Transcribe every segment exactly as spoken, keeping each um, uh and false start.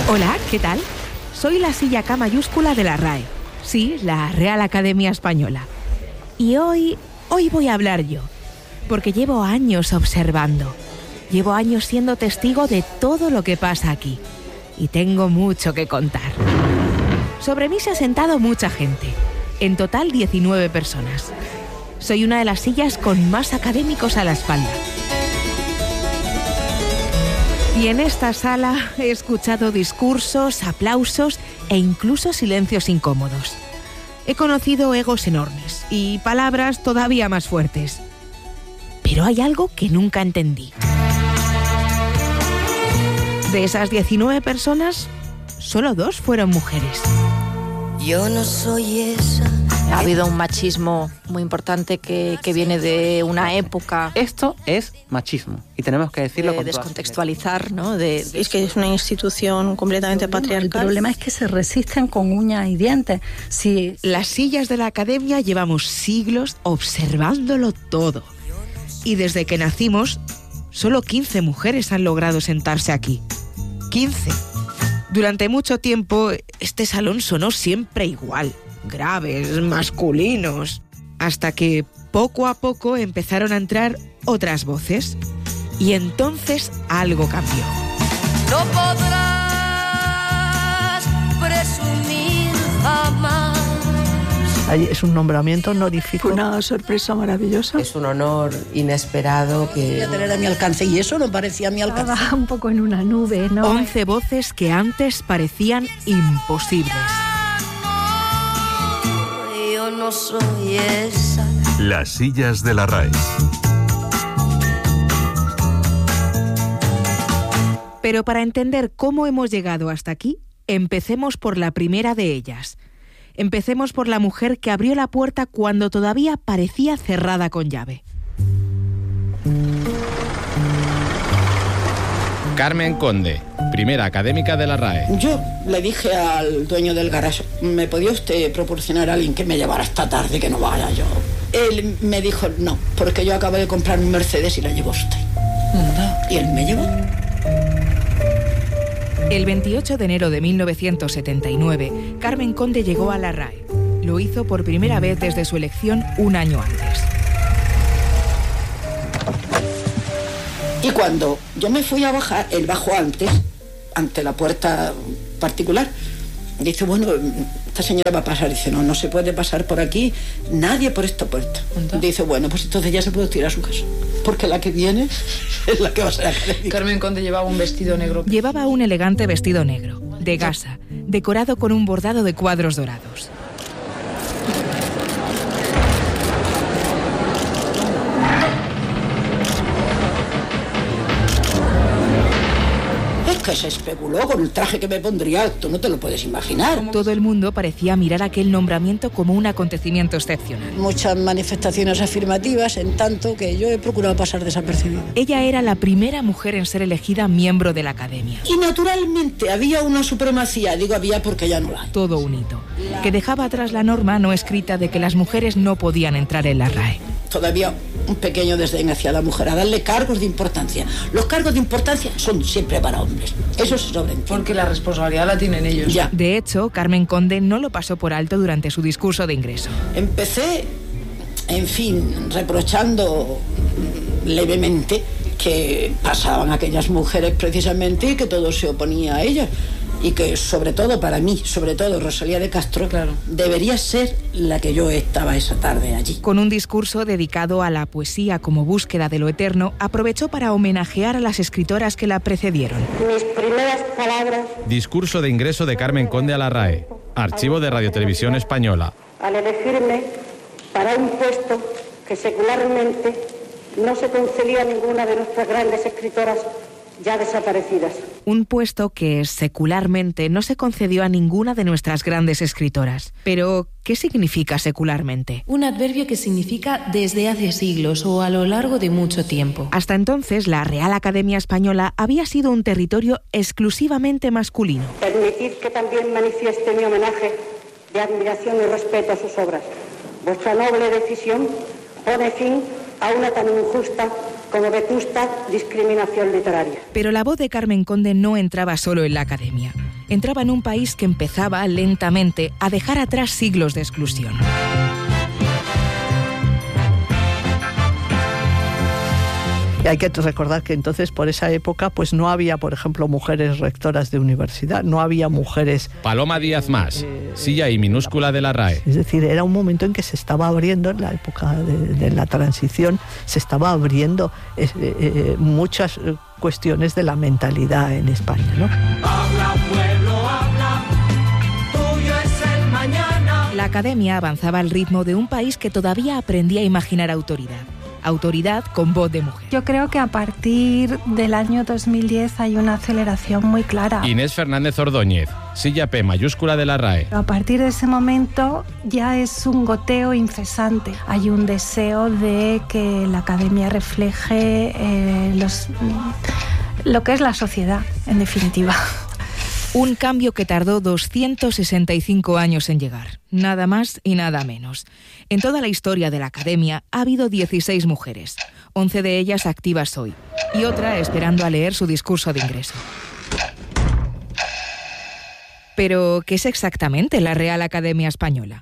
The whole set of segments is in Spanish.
Hola, ¿qué tal? Soy la silla K mayúscula de la R A E. Sí, la Real Academia Española. Y hoy, hoy voy a hablar yo, porque llevo años observando. Llevo años siendo testigo de todo lo que pasa aquí. Y tengo mucho que contar. Sobre mí se ha sentado mucha gente. En total diecinueve personas. Soy una de las sillas con más académicos a la espalda. Y en esta sala he escuchado discursos, aplausos e incluso silencios incómodos. He conocido egos enormes y palabras todavía más fuertes. Pero hay algo que nunca entendí. De esas diecinueve personas, solo dos fueron mujeres. Yo no soy esa. Ha habido un machismo muy importante que, que viene de una época. Esto es machismo y tenemos que decirlo de con descontextualizar, ¿no? De, de es que es una institución completamente el problema, patriarcal. El problema es que se resisten con uñas y dientes. Si... Las sillas de la academia llevamos siglos observándolo todo. Y desde que nacimos, solo quince mujeres han logrado sentarse aquí. quince. Durante mucho tiempo, este salón sonó siempre igual. Graves, masculinos, hasta que poco a poco empezaron a entrar otras voces y entonces algo cambió. No podrás presumir jamás. Ahí es un nombramiento honorífico. Fue una sorpresa maravillosa. Es un honor inesperado que... Voy a tener a mi alcance y eso no parecía a mi alcance. Estaba un poco en una nube, ¿no? Once voces que antes parecían imposibles. Yo no soy esa. Las sillas de la R A E. Pero para entender cómo hemos llegado hasta aquí, empecemos por la primera de ellas. Empecemos por la mujer que abrió la puerta cuando todavía parecía cerrada con llave. Carmen Conde, primera académica de la R A E. Yo le dije al dueño del garaje, ¿me podía usted proporcionar a alguien que me llevara esta tarde, que no vaya yo? Él me dijo, no, porque yo acabo de comprar un Mercedes y la llevo usted. No. Y él me llevó. El veintiocho de enero de mil novecientos setenta y nueve, Carmen Conde llegó a la R A E. Lo hizo por primera vez desde su elección un año antes. Y cuando yo me fui a bajar, él bajó antes, ante la puerta particular. Dice, bueno, esta señora va a pasar. Dice, no, no se puede pasar por aquí, nadie por esta puerta. ¿Entonces? Dice, bueno, pues entonces ya se puede tirar a su casa, porque la que viene es la que va a ser académica. Carmen Conde llevaba un vestido negro. Llevaba un elegante vestido negro, de gasa, decorado con un bordado de cuadros dorados. Que se especuló con el traje que me pondría, tú no te lo puedes imaginar. Todo el mundo parecía mirar aquel nombramiento como un acontecimiento excepcional. Muchas manifestaciones afirmativas, en tanto que yo he procurado pasar desapercibida. Ella era la primera mujer en ser elegida miembro de la academia. Y naturalmente había una supremacía, digo había porque ya no la hay. Todo un hito, que dejaba atrás la norma no escrita de que las mujeres no podían entrar en la R A E. Todavía un pequeño desdén hacia la mujer, a darle cargos de importancia. Los cargos de importancia son siempre para hombres. Eso se sobreentiende. Porque la responsabilidad la tienen ellos. Ya. De hecho, Carmen Conde no lo pasó por alto durante su discurso de ingreso. Empecé, en fin, reprochando levemente que pasaban aquellas mujeres precisamente y que todo se oponía a ellas. Y que sobre todo para mí, sobre todo Rosalía de Castro, claro, debería ser la que yo estaba esa tarde allí. Con un discurso dedicado a la poesía como búsqueda de lo eterno, aprovechó para homenajear a las escritoras que la precedieron. Mis primeras palabras... Discurso de ingreso de Carmen Conde a la R A E. Archivo de Radio Televisión Española. Al elegirme para un puesto que secularmente no se concedía a ninguna de nuestras grandes escritoras ya desaparecidas. Un puesto que secularmente no se concedió a ninguna de nuestras grandes escritoras. Pero, ¿qué significa secularmente? Un adverbio que significa desde hace siglos o a lo largo de mucho tiempo. Hasta entonces, la Real Academia Española había sido un territorio exclusivamente masculino. Permitid que también manifieste mi homenaje de admiración y respeto a sus obras. Vuestra noble decisión pone fin a una tan injusta como vetusta discriminación literaria. Pero la voz de Carmen Conde no entraba solo en la academia. entraba en un país que empezaba lentamente a dejar atrás siglos de exclusión. Y hay que recordar que entonces, por esa época, pues no había, por ejemplo, mujeres rectoras de universidad, no había mujeres... Paloma Díaz Mas, eh, silla y minúscula de la R A E. Es decir, era un momento en que se estaba abriendo, en la época de, de la transición, se estaba abriendo eh, eh, muchas cuestiones de la mentalidad en España, ¿no? Habla, pueblo, habla, tuyo es el mañana. La academia avanzaba al ritmo de un país que todavía aprendía a imaginar autoridad. Autoridad con voz de mujer. Yo creo que a partir del año dos mil diez hay una aceleración muy clara. Inés Fernández Ordóñez, silla P mayúscula de la R A E. A partir de ese momento ya es un goteo incesante. Hay un deseo de que la academia refleje eh, los, lo que es la sociedad, en definitiva. Un cambio que tardó doscientos sesenta y cinco años en llegar, nada más y nada menos. En toda la historia de la academia ha habido dieciséis mujeres, once de ellas activas hoy, y otra esperando a leer su discurso de ingreso. Pero, ¿qué es exactamente la Real Academia Española?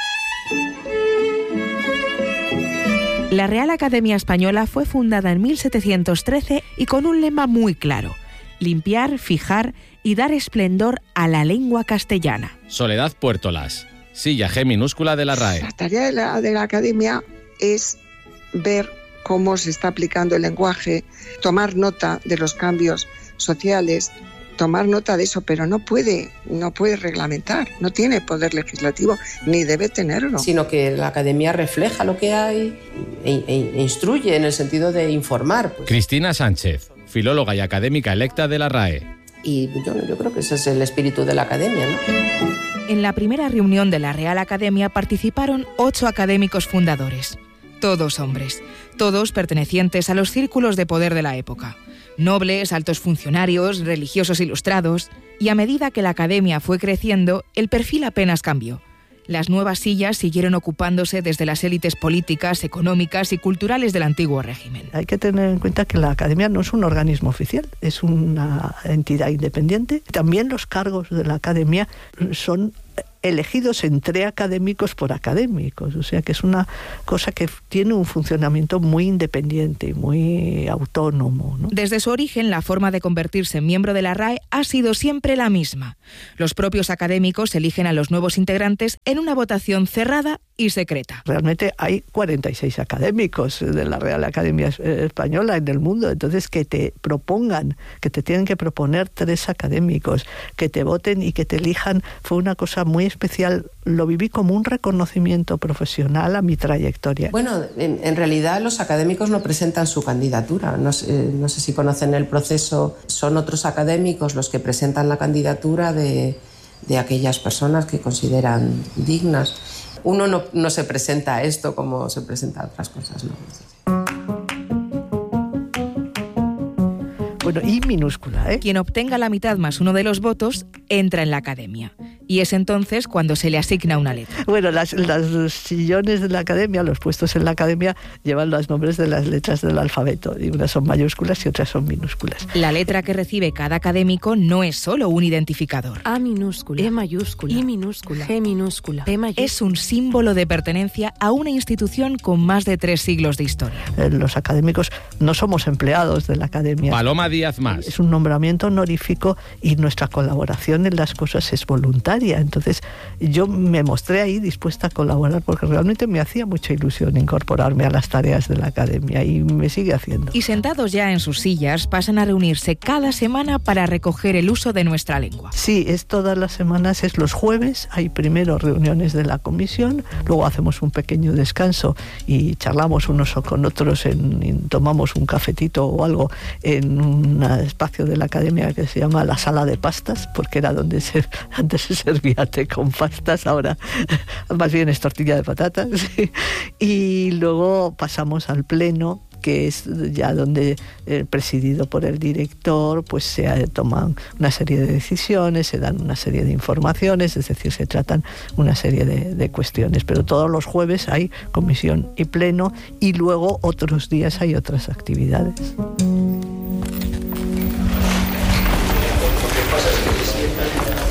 La Real Academia Española fue fundada en mil setecientos trece y con un lema muy claro: limpiar, fijar y dar esplendor a la lengua castellana. Soledad Puertolas, silla G minúscula de la R A E. La tarea de la, de la academia es ver cómo se está aplicando el lenguaje, tomar nota de los cambios sociales, tomar nota de eso, pero no puede, no puede reglamentar, no tiene poder legislativo, ni debe tenerlo. Sino que la academia refleja lo que hay e, e, e instruye en el sentido de informar. Pues. Cristina Sánchez, filóloga y académica electa de la R A E. Y yo, yo creo que ese es el espíritu de la academia, ¿no? En la primera reunión de la Real Academia participaron ocho académicos fundadores, todos hombres, todos pertenecientes a los círculos de poder de la época, nobles, altos funcionarios, religiosos ilustrados, y a medida que la academia fue creciendo, el perfil apenas cambió. Las nuevas sillas siguieron ocupándose desde las élites políticas, económicas y culturales del antiguo régimen. Hay que tener en cuenta que la academia no es un organismo oficial, es una entidad independiente. También los cargos de la academia son elegidos entre académicos por académicos, o sea que es una cosa que tiene un funcionamiento muy independiente y muy autónomo, ¿no? Desde su origen, la forma de convertirse en miembro de la R A E ha sido siempre la misma. Los propios académicos eligen a los nuevos integrantes en una votación cerrada y secreta. Realmente hay cuarenta y seis académicos de la Real Academia Española en el mundo, entonces que te propongan, que te tienen que proponer tres académicos, que te voten y que te elijan, fue una cosa muy especial. Lo viví como un reconocimiento profesional a mi trayectoria. Bueno, en, en realidad los académicos no presentan su candidatura. No sé, no sé si conocen el proceso. Son otros académicos los que presentan la candidatura de, de aquellas personas que consideran dignas. Uno no, no se presenta a esto como se presenta a otras cosas, ¿no? Bueno, y minúscula, ¿eh? Quien obtenga la mitad más uno de los votos entra en la academia. Y es entonces cuando se le asigna una letra. Bueno, las, las, los sillones de la academia, los puestos en la academia, llevan los nombres de las letras del alfabeto. Y unas son mayúsculas y otras son minúsculas. La letra que recibe cada académico no es solo un identificador. A minúscula, E mayúscula, I minúscula, G minúscula, P mayúscula. Es un símbolo de pertenencia a una institución con más de tres siglos de historia. Eh, los académicos no somos empleados de la academia. Paloma Díaz Mas. Es un nombramiento honorífico y nuestra colaboración en las cosas es voluntaria. Entonces yo me mostré ahí dispuesta a colaborar porque realmente me hacía mucha ilusión incorporarme a las tareas de la academia y me sigue haciendo. Y sentados ya en sus sillas pasan a reunirse cada semana para recoger el uso de nuestra lengua. Sí, es todas las semanas, es los jueves, hay primero reuniones de la comisión, luego hacemos un pequeño descanso y charlamos unos con otros, en, en, tomamos un cafetito o algo en un espacio de la academia que se llama la sala de pastas, porque era donde se, antes se servía té con pastas, ahora más bien es tortilla de patatas. Y luego pasamos al pleno, que es ya donde, eh, presidido por el director, pues se toman una serie de decisiones, se dan una serie de informaciones, es decir, se tratan una serie de, de cuestiones. Pero todos los jueves hay comisión y pleno y luego otros días hay otras actividades. Lo que pasa es que se sientan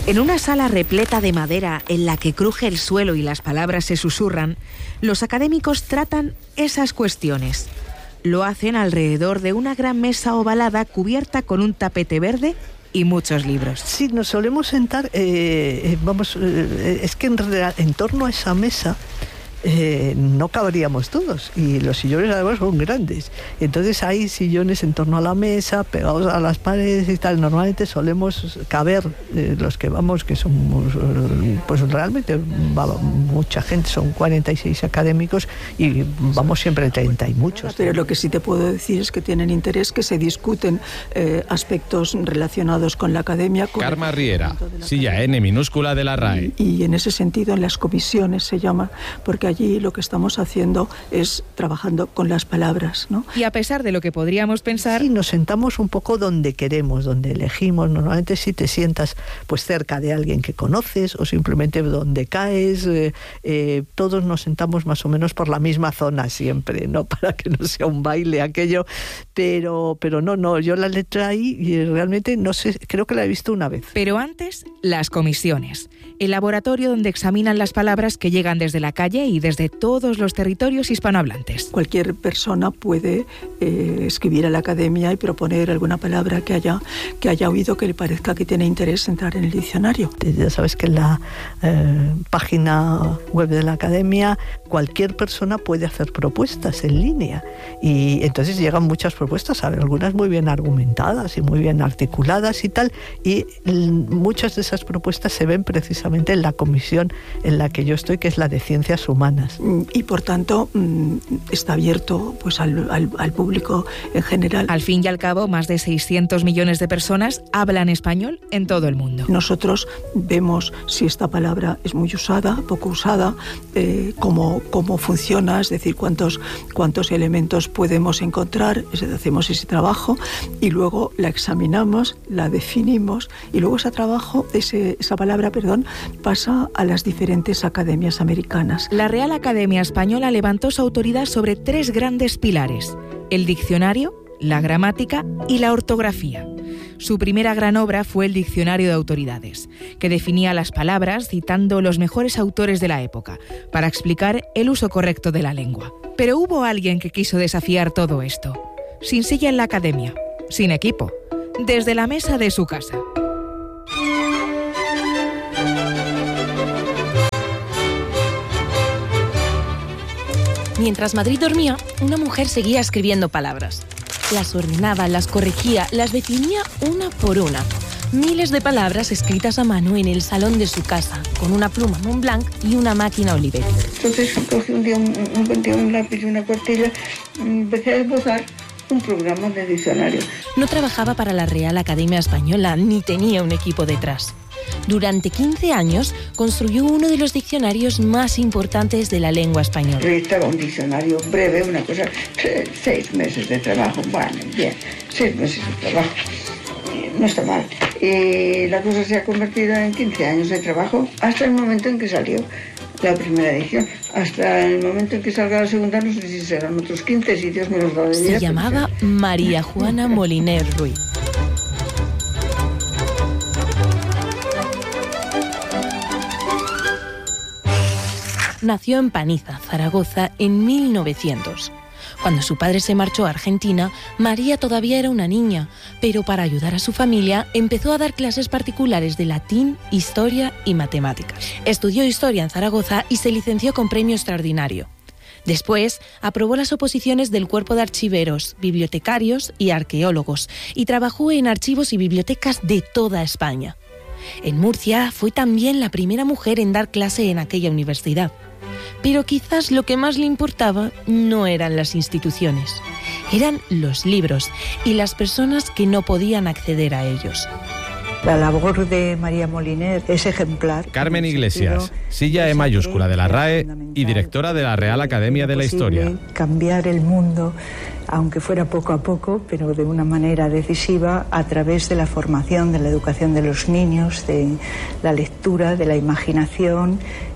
En una sala repleta de madera en la que cruje el suelo y las palabras se susurran, los académicos tratan esas cuestiones. Lo hacen alrededor de una gran mesa ovalada cubierta con un tapete verde y muchos libros. Sí, nos solemos sentar, eh, vamos, eh, es que en, en torno a esa mesa Eh, no cabríamos todos y los sillones además son grandes, entonces hay sillones en torno a la mesa pegados a las paredes y tal. Normalmente solemos caber eh, los que vamos, que somos pues realmente va mucha gente, son cuarenta y seis académicos y vamos siempre treinta y muchos. Pero lo que sí te puedo decir es que tienen interés, que se discuten eh, aspectos relacionados con la academia. Con Karma Riera, silla N minúscula de la R A E. Y, y en ese sentido en las comisiones se llama, porque allí lo que estamos haciendo es trabajando con las palabras, ¿no? Y a pesar de lo que podríamos pensar... Sí, nos sentamos un poco donde queremos, donde elegimos. Normalmente si te sientas pues cerca de alguien que conoces o simplemente donde caes, eh, eh, todos nos sentamos más o menos por la misma zona siempre, ¿no? Para que no sea un baile aquello, pero, pero no, no, yo la letra ahí y realmente no sé, creo que la he visto una vez. Pero antes, las comisiones. El laboratorio donde examinan las palabras que llegan desde la calle y desde todos los territorios hispanohablantes. Cualquier persona puede eh, escribir a la academia y proponer alguna palabra que haya, que haya oído que le parezca que tiene interés entrar en el diccionario. Ya sabes que en la eh, página web de la academia cualquier persona puede hacer propuestas en línea y entonces llegan muchas propuestas, ¿sabes? Algunas muy bien argumentadas y muy bien articuladas y tal, y muchas de esas propuestas se ven precisamente en la comisión en la que yo estoy, que es la de Ciencias Humanas. Y por tanto está abierto pues al, al, al público en general. Al fin y al cabo, más de seiscientos millones de personas hablan español en todo el mundo. Nosotros vemos si esta palabra es muy usada, poco usada, eh, cómo, cómo funciona, es decir, cuántos, cuántos elementos podemos encontrar, es decir, hacemos ese trabajo y luego la examinamos, la definimos y luego ese trabajo, ese, esa palabra, perdón, pasa a las diferentes academias americanas. La Real Academia Española levantó su autoridad sobre tres grandes pilares: el diccionario, la gramática y la ortografía. Su primera gran obra fue el Diccionario de Autoridades, que definía las palabras citando los mejores autores de la época, para explicar el uso correcto de la lengua. Pero hubo alguien que quiso desafiar todo esto, sin silla en la academia, sin equipo, desde la mesa de su casa. Mientras Madrid dormía, una mujer seguía escribiendo palabras. Las ordenaba, las corregía, las definía una por una. Miles de palabras escritas a mano en el salón de su casa, con una pluma Montblanc y una máquina Olivetti. Entonces cogí un día un, un, un lápiz y una cuartilla y empecé a esbozar un programa de diccionario. No trabajaba para la Real Academia Española, ni tenía un equipo detrás. Durante quince años construyó uno de los diccionarios más importantes de la lengua española. Estaba un diccionario breve, una cosa, seis meses de trabajo, bueno, bien, seis meses de trabajo, no está mal. Y la cosa se ha convertido en quince años de trabajo hasta el momento en que salió la primera edición. Hasta el momento en que salga la segunda, no sé si serán otros quince, si Dios me los da de vida. Se llamaba María Juana Moliner Ruiz. Nació en Paniza, Zaragoza, en mil novecientos. Cuando su padre se marchó a Argentina, María todavía era una niña, pero para ayudar a su familia empezó a dar clases particulares de latín, historia y matemáticas. Estudió historia en Zaragoza y se licenció con premio extraordinario. Después, aprobó las oposiciones del Cuerpo de Archiveros, Bibliotecarios y Arqueólogos y trabajó en archivos y bibliotecas de toda España. En Murcia fue también la primera mujer en dar clase en aquella universidad. Pero quizás lo que más le importaba no eran las instituciones, eran los libros y las personas que no podían acceder a ellos. La labor de María Moliner es ejemplar. Carmen Iglesias, silla E mayúscula de la R A E y directora de la Real Academia de la Historia. Cambiar el mundo, aunque fuera poco a poco, pero de una manera decisiva, a través de la formación, de la educación de los niños, de la lectura, de la imaginación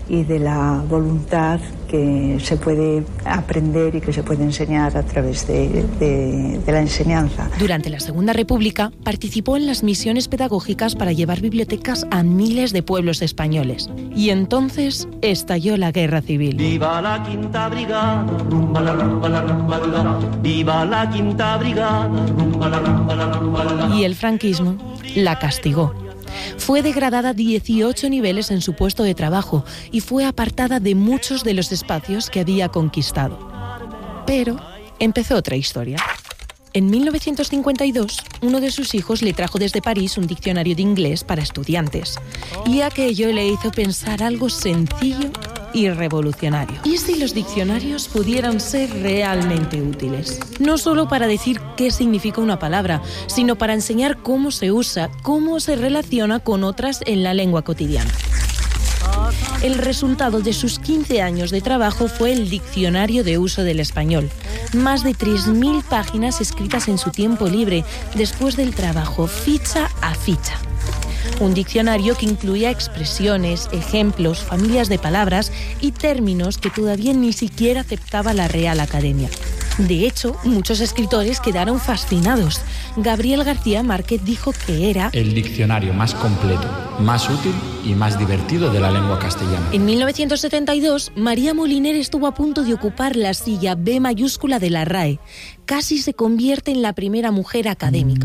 y de la voluntad que se puede aprender y que se puede enseñar a través de, de, de la enseñanza. Durante la Segunda República participó en las misiones pedagógicas para llevar bibliotecas a miles de pueblos españoles. Y entonces estalló la Guerra Civil. Viva la Quinta Brigada, rumba la rumba la rumba la, viva la Quinta Brigada, rumba la rumba la rumba la. Y el franquismo la castigó. Fue degradada dieciocho niveles en su puesto de trabajo y fue apartada de muchos de los espacios que había conquistado. Pero empezó otra historia. En mil novecientos cincuenta y dos, uno de sus hijos le trajo desde París un diccionario de inglés para estudiantes. Y aquello le hizo pensar algo sencillo y revolucionario. ¿Y si los diccionarios pudieran ser realmente útiles? No solo para decir qué significa una palabra, sino para enseñar cómo se usa, cómo se relaciona con otras en la lengua cotidiana. El resultado de sus quince años de trabajo fue el Diccionario de Uso del Español. Más de tres mil páginas escritas en su tiempo libre, después del trabajo, ficha a ficha. Un diccionario que incluía expresiones, ejemplos, familias de palabras y términos que todavía ni siquiera aceptaba la Real Academia. De hecho, muchos escritores quedaron fascinados. Gabriel García Márquez dijo que era el diccionario más completo, más útil y más divertido de la lengua castellana. En mil novecientos setenta y dos, María Moliner estuvo a punto de ocupar la silla B mayúscula de la RAE. Casi se convierte en la primera mujer académica.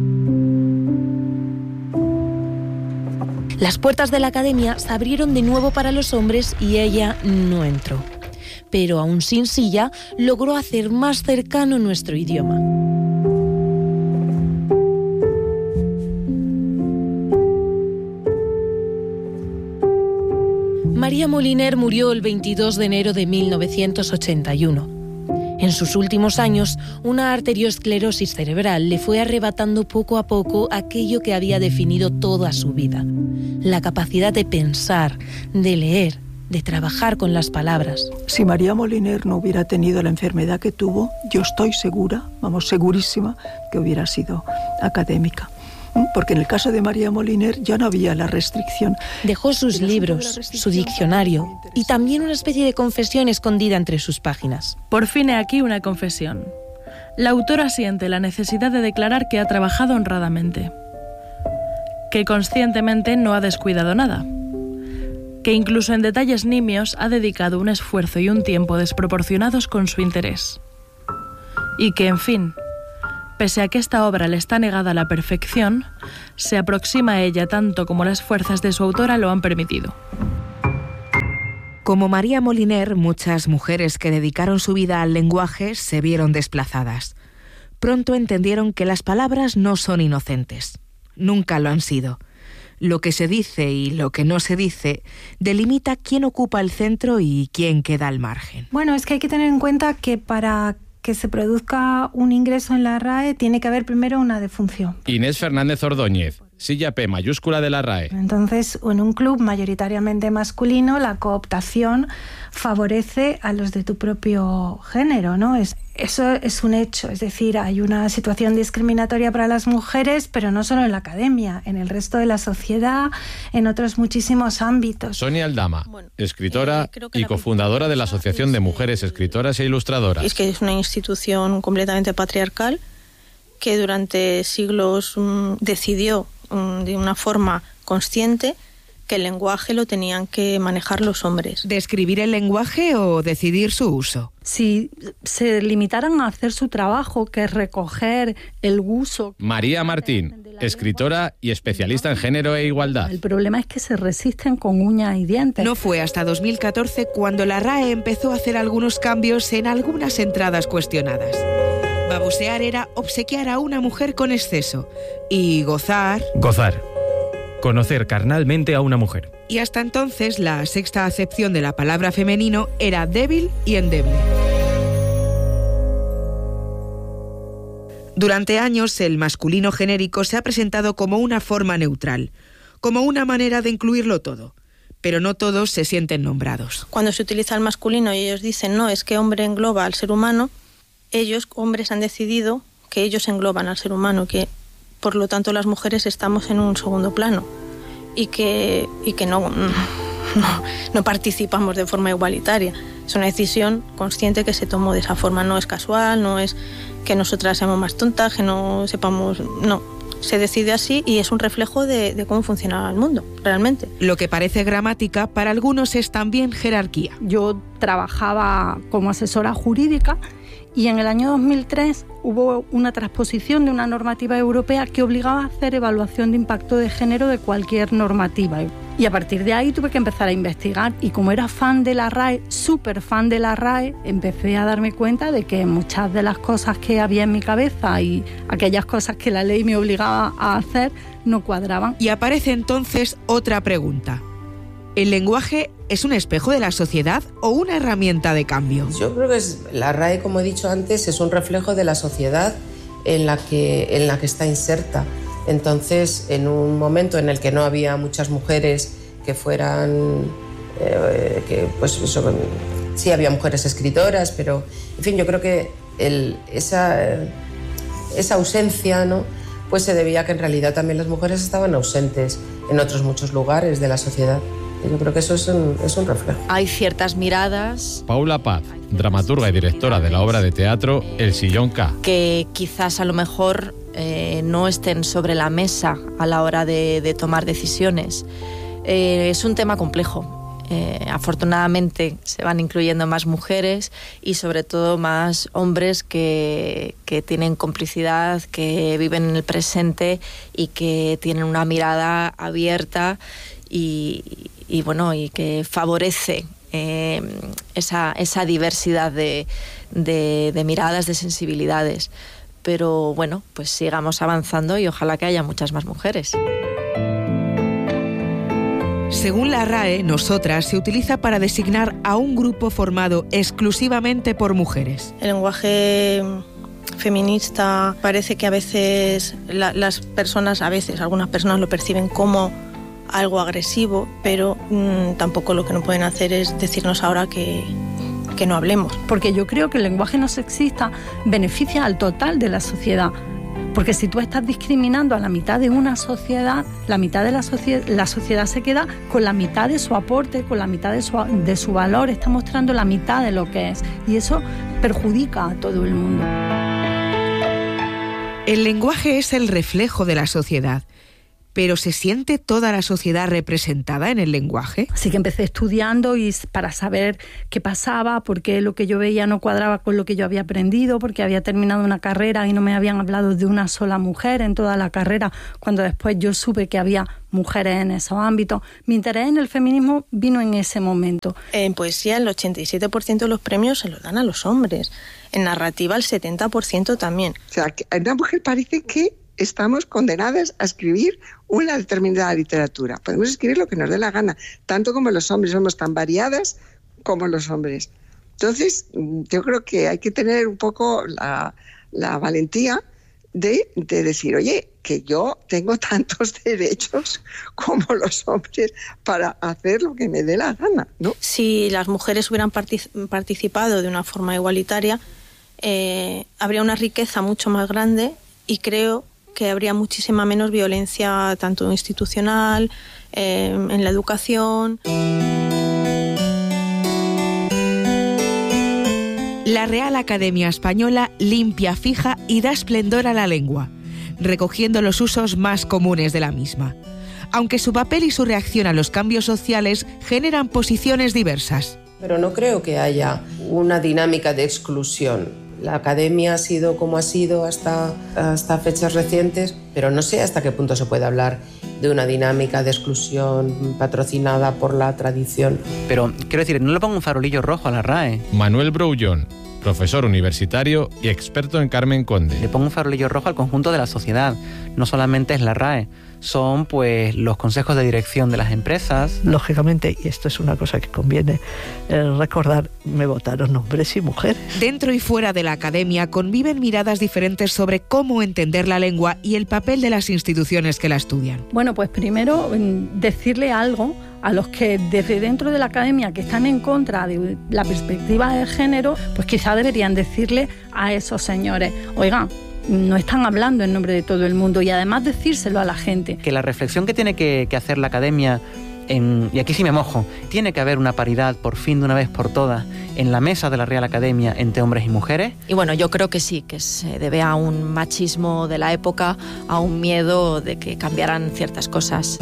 Las puertas de la academia se abrieron de nuevo para los hombres y ella no entró. Pero aún sin silla, logró hacer más cercano nuestro idioma. María Moliner murió el veintidós de enero de mil novecientos ochenta y uno. En sus últimos años, una arteriosclerosis cerebral le fue arrebatando poco a poco aquello que había definido toda su vida: la capacidad de pensar, de leer, de trabajar con las palabras. Si María Moliner no hubiera tenido la enfermedad que tuvo, yo estoy segura, vamos, segurísima, que hubiera sido académica. Porque en el caso de María Moliner ya no había la restricción. Dejó sus libros, su diccionario y también una especie de confesión escondida entre sus páginas. Por fin he aquí una confesión. La autora siente la necesidad de declarar que ha trabajado honradamente, que conscientemente no ha descuidado nada, que incluso en detalles nimios ha dedicado un esfuerzo y un tiempo desproporcionados con su interés. Y que, en fin, pese a que esta obra le está negada a la perfección, se aproxima a ella tanto como las fuerzas de su autora lo han permitido. Como María Moliner, muchas mujeres que dedicaron su vida al lenguaje se vieron desplazadas. Pronto entendieron que las palabras no son inocentes. Nunca lo han sido. Lo que se dice y lo que no se dice delimita quién ocupa el centro y quién queda al margen. Bueno, es que hay que tener en cuenta que para que se produzca un ingreso en la RAE tiene que haber primero una defunción. Inés Fernández Ordóñez, silla P mayúscula de la RAE. Entonces, en un club mayoritariamente masculino, la cooptación favorece a los de tu propio género, ¿no? Es, eso es un hecho, es decir, hay una situación discriminatoria para las mujeres, pero no solo en la academia, en el resto de la sociedad, en otros muchísimos ámbitos. Sonia Aldama, escritora eh, y cofundadora de la Asociación de Mujeres Escritoras e Ilustradoras. Es que es una institución completamente patriarcal que durante siglos mmm, decidió mmm, de una forma consciente que el lenguaje lo tenían que manejar los hombres. ¿Describir el lenguaje o decidir su uso? Si se limitaran a hacer su trabajo, que es recoger el uso... María Martín, escritora y especialista en género e igualdad. El problema es que se resisten con uñas y dientes. No fue hasta dos mil catorce cuando la RAE empezó a hacer algunos cambios en algunas entradas cuestionadas. Babosear era obsequiar a una mujer con exceso y gozar... Gozar. Conocer carnalmente a una mujer. Y hasta entonces la sexta acepción de la palabra femenino era débil y endeble. Durante años el masculino genérico se ha presentado como una forma neutral, como una manera de incluirlo todo, pero no todos se sienten nombrados. Cuando se utiliza el masculino y ellos dicen no, es que hombre engloba al ser humano, ellos, hombres, han decidido que ellos engloban al ser humano, que por lo tanto las mujeres estamos en un segundo plano y que, y que no, no, no participamos de forma igualitaria. Es una decisión consciente que se tomó de esa forma, no es casual, no es que nosotras seamos más tontas, que no sepamos, no. Se decide así y es un reflejo de, de cómo funciona el mundo, realmente. Lo que parece gramática, para algunos es también jerarquía. Yo trabajaba como asesora jurídica y en el año dos mil tres hubo una transposición de una normativa europea que obligaba a hacer evaluación de impacto de género de cualquier normativa. Y a partir de ahí tuve que empezar a investigar y como era fan de la R A E, súper fan de la R A E, empecé a darme cuenta de que muchas de las cosas que había en mi cabeza y aquellas cosas que la ley me obligaba a hacer no cuadraban. Y aparece entonces otra pregunta. ¿El lenguaje es un espejo de la sociedad o una herramienta de cambio? Yo creo que es, la R A E, como he dicho antes, es un reflejo de la sociedad en la que, en la que está inserta. Entonces, en un momento en el que no había muchas mujeres que fueran, eh, que pues eso, sí había mujeres escritoras, pero en fin, yo creo que el, esa, esa ausencia, ¿no?, pues se debía a que en realidad también las mujeres estaban ausentes en otros muchos lugares de la sociedad. Yo creo que eso es un, es un reflejo. Hay ciertas miradas... Paula Paz, dramaturga y directora de la obra de teatro El Sillón K. Que quizás a lo mejor eh, no estén sobre la mesa a la hora de, de tomar decisiones. Eh, es un tema complejo. Eh, afortunadamente se van incluyendo más mujeres y sobre todo más hombres que, que tienen complicidad, que viven en el presente y que tienen una mirada abierta y, y bueno, y que favorece eh, esa, esa diversidad de, de, de miradas, de sensibilidades. Pero bueno, pues sigamos avanzando y ojalá que haya muchas más mujeres. Según la R A E, nosotras se utiliza para designar a un grupo formado exclusivamente por mujeres. El lenguaje feminista parece que a veces la, las personas, a veces algunas personas lo perciben como algo agresivo, pero mmm, tampoco lo que no pueden hacer es decirnos ahora que, que no hablemos. Porque yo creo que el lenguaje no sexista beneficia al total de la sociedad. Porque si tú estás discriminando a la mitad de una sociedad, la mitad de la sociedad, la sociedad se queda con la mitad de su aporte, con la mitad de su, de su valor, está mostrando la mitad de lo que es. Y eso perjudica a todo el mundo. El lenguaje es el reflejo de la sociedad. ¿Pero se siente toda la sociedad representada en el lenguaje? Así que empecé estudiando y para saber qué pasaba, por qué lo que yo veía no cuadraba con lo que yo había aprendido, porque había terminado una carrera y no me habían hablado de una sola mujer en toda la carrera, cuando después yo supe que había mujeres en esos ámbitos. Mi interés en el feminismo vino en ese momento. En poesía el ochenta y siete por ciento de los premios se los dan a los hombres. En narrativa el setenta por ciento también. O sea, que a una mujer parece que estamos condenadas a escribir una determinada literatura. Podemos escribir lo que nos dé la gana, tanto como los hombres, somos tan variadas como los hombres. Entonces, yo creo que hay que tener un poco la, la valentía de, de decir, oye, que yo tengo tantos derechos como los hombres para hacer lo que me dé la gana, ¿no? Si las mujeres hubieran partic- participado de una forma igualitaria, eh, habría una riqueza mucho más grande y creo que habría muchísima menos violencia, tanto institucional, eh, en la educación. La Real Academia Española limpia, fija y da esplendor a la lengua, recogiendo los usos más comunes de la misma. Aunque su papel y su reacción a los cambios sociales generan posiciones diversas. Pero no creo que haya una dinámica de exclusión. La academia ha sido como ha sido hasta, hasta fechas recientes, pero no sé hasta qué punto se puede hablar de una dinámica de exclusión patrocinada por la tradición. Pero, quiero decir, no le pongo un farolillo rojo a la R A E. Manuel Broullón, profesor universitario y experto en Carmen Conde. Le pongo un farolillo rojo al conjunto de la sociedad. No solamente es la R A E, son pues los consejos de dirección de las empresas. Lógicamente, y esto es una cosa que conviene eh, recordar, me votaron hombres y mujeres. Dentro y fuera de la academia conviven miradas diferentes sobre cómo entender la lengua y el papel de las instituciones que la estudian. Bueno, pues primero decirle algo a los que desde dentro de la academia que están en contra de la perspectiva de género, pues quizá deberían decirle a esos señores, oigan, no están hablando en nombre de todo el mundo, y además decírselo a la gente. Que la reflexión que tiene que, que hacer la academia en, y aquí sí me mojo, tiene que haber una paridad por fin de una vez por todas en la mesa de la Real Academia entre hombres y mujeres. Y bueno, yo creo que sí, que se debe a un machismo de la época, a un miedo de que cambiaran ciertas cosas.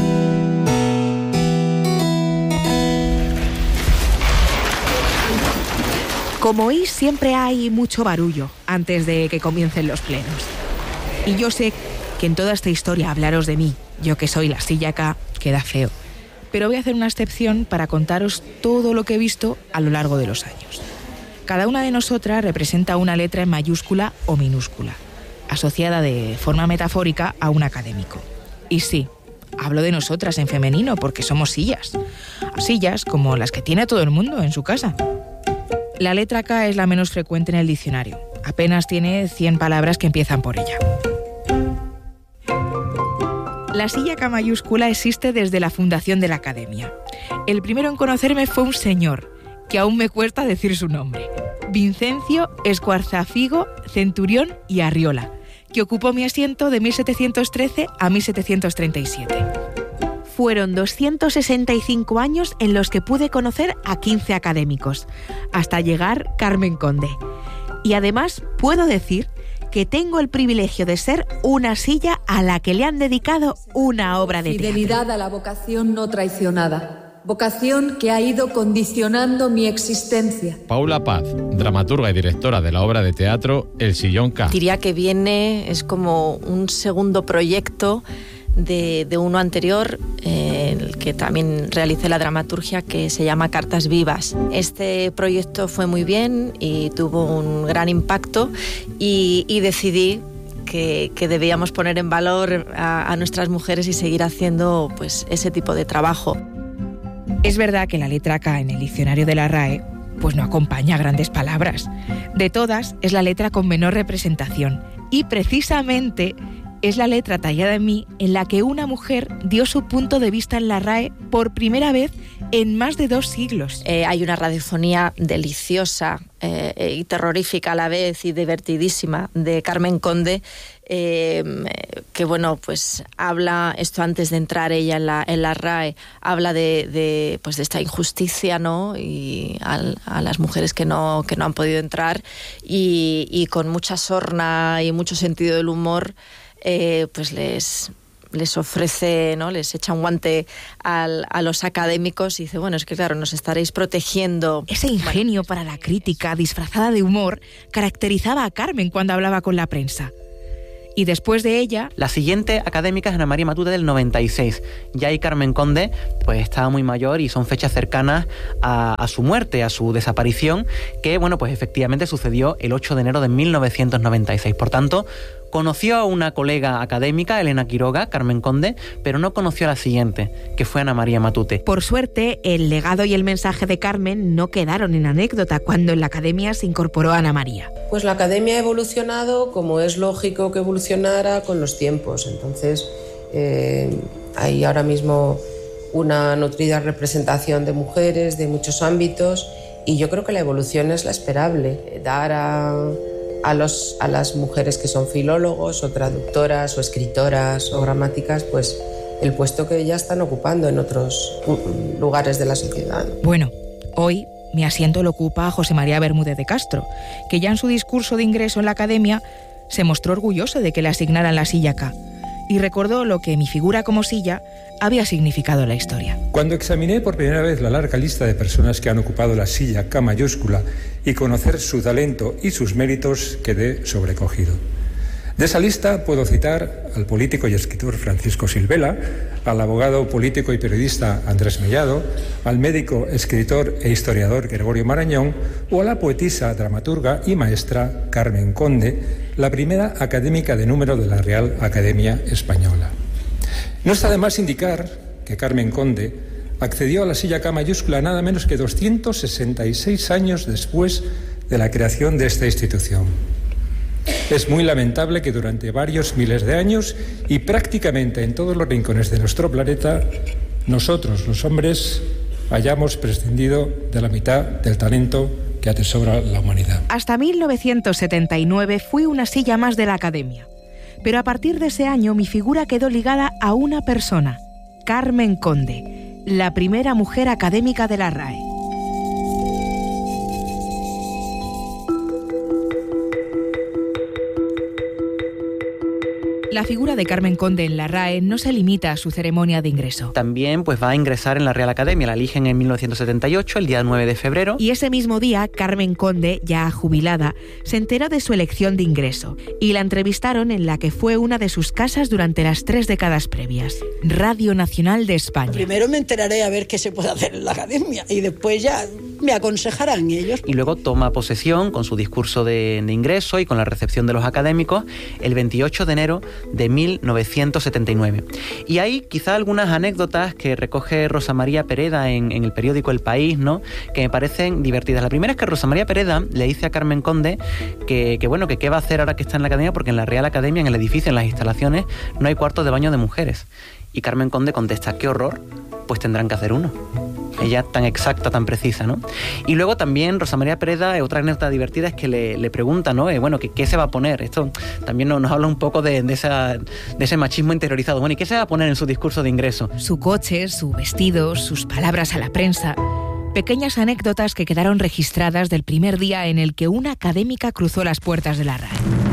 Como oís, siempre hay mucho barullo antes de que comiencen los plenos. Y yo sé que en toda esta historia hablaros de mí, yo que soy la silla K, queda feo. Pero voy a hacer una excepción para contaros todo lo que he visto a lo largo de los años. Cada una de nosotras representa una letra en mayúscula o minúscula, asociada de forma metafórica a un académico. Y sí, hablo de nosotras en femenino porque somos sillas. Sillas como las que tiene todo el mundo en su casa. La letra K es la menos frecuente en el diccionario. Apenas tiene cien palabras que empiezan por ella. La silla K mayúscula existe desde la fundación de la Academia. El primero en conocerme fue un señor, que aún me cuesta decir su nombre. Vincencio Escuarzafigo Centurión y Arriola, que ocupó mi asiento de mil setecientos trece a mil setecientos treinta y siete. Fueron doscientos sesenta y cinco años en los que pude conocer a quince académicos, hasta llegar Carmen Conde. Y además puedo decir que tengo el privilegio de ser una silla a la que le han dedicado una obra de teatro. Fidelidad a la vocación no traicionada, vocación que ha ido condicionando mi existencia. Paula Paz, dramaturga y directora de la obra de teatro El Sillón K. Diría que viene, es como un segundo proyecto De, de uno anterior, eh, el que también realicé la dramaturgia, que se llama Cartas Vivas. Este proyecto fue muy bien y tuvo un gran impacto y, y decidí que, que debíamos poner en valor a, a nuestras mujeres y seguir haciendo pues, ese tipo de trabajo. Es verdad que la letra K en el diccionario de la R A E pues no acompaña grandes palabras. De todas, es la letra con menor representación y precisamente es la letra tallada en mí en la que una mujer dio su punto de vista en la R A E por primera vez en más de dos siglos. Eh, hay una radiofonía deliciosa eh, y terrorífica a la vez y divertidísima de Carmen Conde, eh, que bueno, pues habla, esto antes de entrar ella en la, en la R A E, habla de, de, pues de esta injusticia, ¿no? Y a, a las mujeres que no, que no han podido entrar y, y con mucha sorna y mucho sentido del humor, Eh, pues les, les ofrece, ¿no? Les echa un guante al, a los académicos y dice, bueno, es que claro, nos estaréis protegiendo. Ese ingenio para la crítica disfrazada de humor caracterizaba a Carmen cuando hablaba con la prensa. Y después de ella... La siguiente académica es Ana María Matute del noventa y seis. Ya ahí Carmen Conde pues estaba muy mayor y son fechas cercanas a, a su muerte, a su desaparición, que bueno, pues efectivamente sucedió el ocho de enero de mil novecientos noventa y seis. Por tanto, conoció a una colega académica, Elena Quiroga, Carmen Conde, pero no conoció a la siguiente, que fue Ana María Matute. Por suerte, el legado y el mensaje de Carmen no quedaron en anécdota cuando en la Academia se incorporó Ana María. Pues la Academia ha evolucionado como es lógico que evolucionara con los tiempos. Entonces, eh, hay ahora mismo una nutrida representación de mujeres de muchos ámbitos y yo creo que la evolución es la esperable. Dar a... A, los, a las mujeres que son filólogos o traductoras o escritoras o gramáticas, pues el puesto que ya están ocupando en otros lugares de la sociedad. Bueno, hoy mi asiento lo ocupa José María Bermúdez de Castro, que ya en su discurso de ingreso en la Academia se mostró orgulloso de que le asignaran la silla K y recordó lo que mi figura como silla había significado en la historia. Cuando examiné por primera vez la larga lista de personas que han ocupado la silla K mayúscula y conocer su talento y sus méritos, quedé sobrecogido. De esa lista puedo citar al político y escritor Francisco Silvela, al abogado, político y periodista Andrés Mellado, al médico, escritor e historiador Gregorio Marañón o a la poetisa, dramaturga y maestra Carmen Conde, la primera académica de número de la Real Academia Española. No está de más indicar que Carmen Conde accedió a la silla K mayúscula nada menos que doscientos sesenta y seis años después de la creación de esta institución. Es muy lamentable que durante varios miles de años y prácticamente en todos los rincones de nuestro planeta, nosotros, los hombres, hayamos prescindido de la mitad del talento que atesora la humanidad. Hasta mil novecientos setenta y nueve fui una silla más de la Academia. Pero a partir de ese año mi figura quedó ligada a una persona, Carmen Conde, la primera mujer académica de la R A E. La figura de Carmen Conde en la R A E no se limita a su ceremonia de ingreso. También pues, va a ingresar en la Real Academia, la eligen en mil novecientos setenta y ocho, el día nueve de febrero. Y ese mismo día, Carmen Conde, ya jubilada, se enteró de su elección de ingreso y la entrevistaron en la que fue una de sus casas durante las tres décadas previas, Radio Nacional de España. Primero me enteraré a ver qué se puede hacer en la Academia y después ya me aconsejarán ellos. Y luego toma posesión con su discurso de, de ingreso y con la recepción de los académicos el veintiocho de enero de mil novecientos setenta y nueve. Y hay quizá algunas anécdotas que recoge Rosa María Pereda en, en el periódico El País, ¿no?, que me parecen divertidas. La primera es que Rosa María Pereda le dice a Carmen Conde que, que bueno, que qué va a hacer ahora que está en la Academia, porque en la Real Academia, en el edificio, en las instalaciones, no hay cuartos de baño de mujeres. Y Carmen Conde contesta, qué horror, pues tendrán que hacer uno. Ella tan exacta, tan precisa, ¿no? Y luego también Rosa María Pereda, otra anécdota divertida es que le, le pregunta, ¿no? Eh, bueno, ¿qué, ¿qué se va a poner? Esto también nos, nos habla un poco de, de, esa, de ese machismo interiorizado. Bueno, ¿y qué se va a poner en su discurso de ingreso? Su coche, su vestido, sus palabras a la prensa. Pequeñas anécdotas que quedaron registradas del primer día en el que una académica cruzó las puertas de la R A E.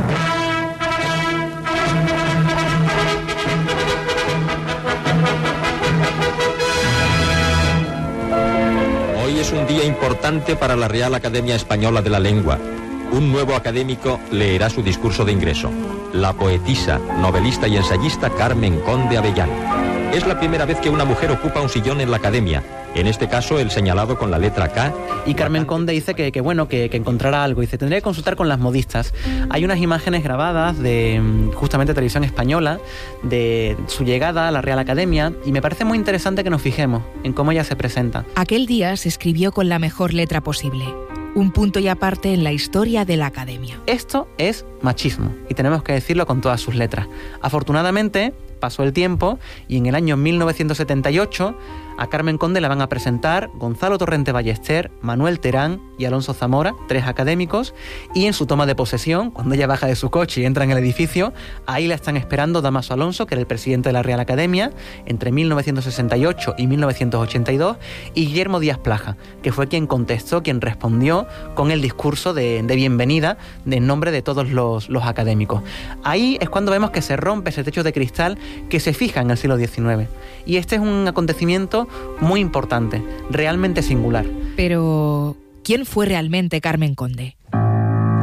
Hoy es un día importante para la Real Academia Española de la Lengua. Un nuevo académico leerá su discurso de ingreso. La poetisa, novelista y ensayista Carmen Conde Avellán. Es la primera vez que una mujer ocupa un sillón en la Academia. En este caso, el señalado con la letra K. Y Carmen Conde dice que, que bueno, que, que encontrará algo. Dice, tendré que consultar con las modistas. Hay unas imágenes grabadas de justamente Televisión Española, de su llegada a la Real Academia, y me parece muy interesante que nos fijemos en cómo ella se presenta. Aquel día se escribió con la mejor letra posible. Un punto y aparte en la historia de la Academia. Esto es machismo, y tenemos que decirlo con todas sus letras. Afortunadamente, pasó el tiempo y en el año mil novecientos setenta y ocho a Carmen Conde la van a presentar Gonzalo Torrente Ballester, Manuel Terán y Alonso Zamora, tres académicos, y en su toma de posesión, cuando ella baja de su coche y entra en el edificio, ahí la están esperando Dámaso Alonso, que era el presidente de la Real Academia, entre mil novecientos sesenta y ocho y mil novecientos ochenta y dos, y Guillermo Díaz Plaja, que fue quien contestó, quien respondió con el discurso de, de bienvenida en nombre de todos los, los académicos. Ahí es cuando vemos que se rompe ese techo de cristal que se fija en el siglo diecinueve. Y este es un acontecimiento muy importante, realmente singular. Pero, ¿quién fue realmente Carmen Conde?